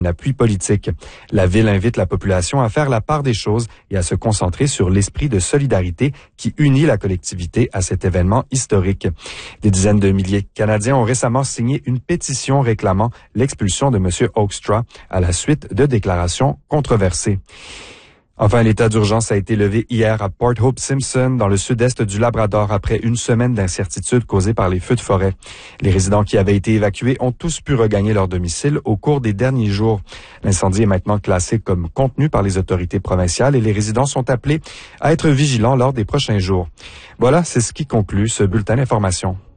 appui politique. La ville invite la population à faire la part des choses et à se concentrer sur l'esprit de solidarité qui unit la collectivité à cet événement historique. Des dizaines de milliers de Canadiens ont récemment signé une pétition réclamant l'expulsion de M. Hoekstra à la suite de déclarations controversées. Enfin, l'état d'urgence a été levé hier à Port Hope Simpson, dans le sud-est du Labrador, après une semaine d'incertitude causée par les feux de forêt. Les résidents qui avaient été évacués ont tous pu regagner leur domicile au cours des derniers jours. L'incendie est maintenant classé comme contenu par les autorités provinciales et les résidents sont appelés à être vigilants lors des prochains jours. Voilà, c'est ce qui conclut ce bulletin d'information.